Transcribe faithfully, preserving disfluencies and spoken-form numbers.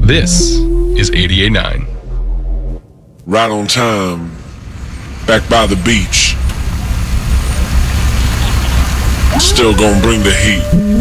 This is eighty-eight point nine. Right on time, back by the beach. Still gonna bring the heat.